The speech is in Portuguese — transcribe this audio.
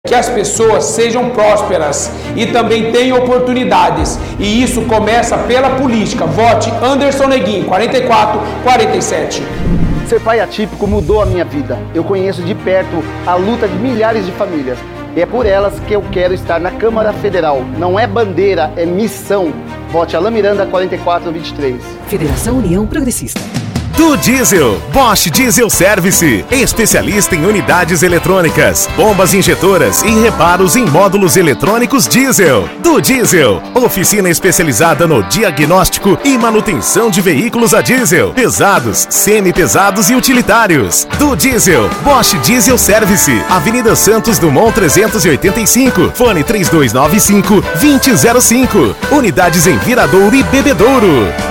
que as pessoas sejam prósperas e também tenham oportunidades. E isso começa pela política. Vote Anderson Neguinho, 4447. Ser pai atípico mudou a minha vida. Eu conheço de perto a luta de milhares de famílias. E é por elas que eu quero estar na Câmara Federal. Não é bandeira, é missão. Vote Alain Miranda, 4423. Federação União Progressista. Do Diesel, Bosch Diesel Service, especialista em unidades eletrônicas, bombas injetoras e reparos em módulos eletrônicos diesel. Do Diesel, oficina especializada no diagnóstico e manutenção de veículos a diesel, pesados, semi-pesados e utilitários. Do Diesel, Bosch Diesel Service, Avenida Santos Dumont 385, fone 3295-2005, unidades em Viradouro e Bebedouro.